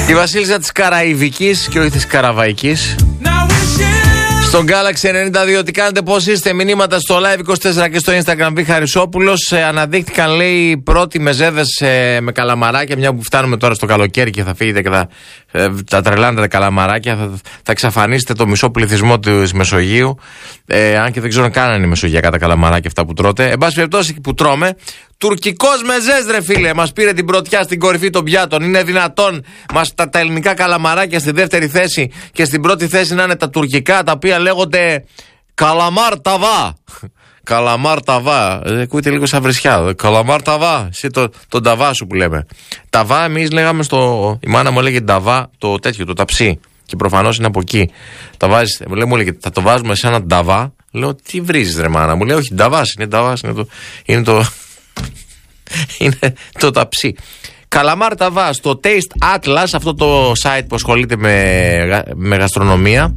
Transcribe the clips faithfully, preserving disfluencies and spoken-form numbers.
Η βασίλισσα της Καραϊβικής και όχι της Καραβαϊκής. Στο Galaxy ενενήντα δύο, τι κάνετε, πώς είστε? Μηνύματα στο Live είκοσι τέσσερα και στο Instagram. Β. Χαρισόπουλος. Ε, αναδείχθηκαν, λέει, πρώτοι μεζέδες ε, με καλαμαράκια. Μια που φτάνουμε τώρα στο καλοκαίρι και θα φύγετε και θα ε, τα τρελάνετε τα καλαμαράκια. Θα, θα εξαφανίσετε το μισό πληθυσμό της Μεσογείου. Ε, αν και δεν ξέρω καν αν είναι μεσογειακά τα καλαμαράκια αυτά που τρώτε. Εν πάση περιπτώσει που τρώμε. Τουρκικός μεζές, ρε φίλε, μας πήρε την πρωτιά στην κορυφή των πιάτων. Είναι δυνατόν μας τα, τα ελληνικά καλαμαράκια στη δεύτερη θέση και στην πρώτη θέση να είναι τα τουρκικά, τα οποία λέγονται καλαμάρ ταβά. Καλαμάρ ταβά. Ε, ακούγεται λίγο σαν βρισιά. Καλαμάρ ταβά. Εσύ το, τον ταβά σου που λέμε. Ταβά, εμείς λέγαμε στο. Η μάνα μου έλεγε ταβά, το τέτοιο, το ταψί. Και προφανώς είναι από εκεί. Τα βάζεις, μου έλεγε, θα το βάζουμε σε ένα ταβά. Λέω, τι βρίζεις, ρε μάνα? Μου λέει, όχι, ταβάς, είναι ταβάς, είναι το. Είναι το είναι το ταψί. Καλαμάρ ταβά στο Taste Atlas, αυτό το site που ασχολείται με, με γαστρονομία.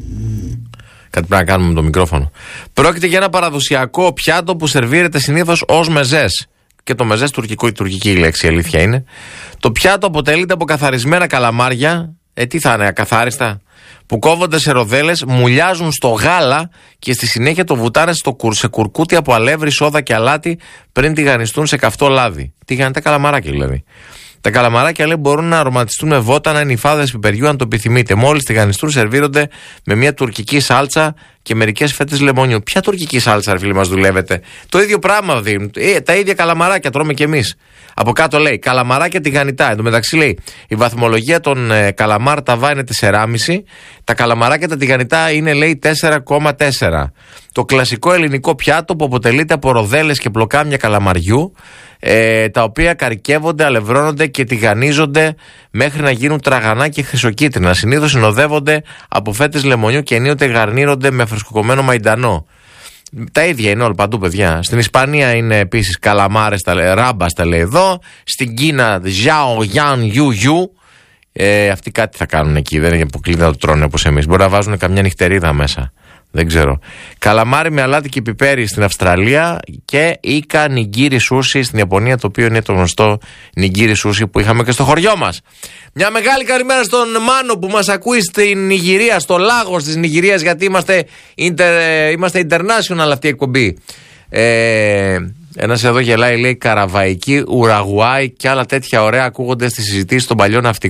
Κάτι πρέπει να κάνουμε με το μικρόφωνο. Πρόκειται για ένα παραδοσιακό πιάτο που σερβίρεται συνήθως ως μεζές. Και το μεζές τουρκικό, η τουρκική λέξη, αλήθεια είναι. Το πιάτο αποτελείται από καθαρισμένα καλαμάρια. Ε, τι θα είναι, ακαθάριστα? Που κόβονται σε ροδέλες, μουλιάζουν στο γάλα και στη συνέχεια το βουτάνε στο κουρ, σε κουρκούτι από αλεύρι, σόδα και αλάτι πριν τηγανιστούν σε καυτό λάδι. Τηγανιτά καλαμαράκια δηλαδή. Τα καλαμαράκια, λέει, μπορούν να αρωματιστούν με βότανα ή νυφάδες πιπεριού αν το επιθυμείτε. Μόλις τηγανιστούν, σερβίρονται με μια τουρκική σάλτσα και μερικές φέτες λεμονιού. Ποια τουρκική σάλτσα, ρε φίλοι, μας δουλεύετε? Το ίδιο πράγμα δίνουν. Ε, τα ίδια καλαμαράκια τρώμε κι εμείς. Από κάτω λέει καλαμαράκια τηγανιτά. Εν τω μεταξύ, λέει, η βαθμολογία των ε, καλαμάρ ταβά είναι τέσσερα κόμμα πέντε. Τα καλαμαράκια τα τηγανιτά είναι, λέει, τέσσερα κόμμα τέσσερα. Το κλασικό ελληνικό πιάτο που αποτελείται από ροδέλες και πλοκάμια καλαμαριού, ε, τα οποία καρικεύονται, αλευρώνονται και τηγανίζονται μέχρι να γίνουν τραγανά και χρυσοκίτρινα. Συνήθως συνοδεύονται από φέτες λεμονιού και ενίοτε γαρνίρονται με φρεσκοκομμένο μαϊντανό. Τα ίδια είναι όλα παντού, παιδιά. Στην Ισπανία είναι επίσης καλαμάρες, ράμπας τα λέει εδώ. Στην Κίνα, ζιάο, γιάν, γιου, γιου. Ε, αυτοί κάτι θα κάνουν εκεί. Δεν είναι αποκλείται να το τρώνε όπως εμείς. Μπορεί να βάζουν καμιά νυχτερίδα μέσα. Δεν ξέρω. Καλαμάρι με αλάτι και πιπέρι στην Αυστραλία και Ίκα νιγκίρι σούσι στην Ιαπωνία, το οποίο είναι το γνωστό νιγκίρι σούσι που είχαμε και στο χωριό μας. Μια μεγάλη καλημέρα στον Μάνο που μας ακούει στην Νιγηρία, στο Λάγος της Νιγηρίας, γιατί είμαστε, inter, είμαστε international αυτή η εκπομπή. Ε, ένας εδώ γελάει, λέει, Καραβαϊκή, Ουραγουάη και άλλα τέτοια ωραία ακούγονται στις συζητήσεις των παλιών ναυτικών.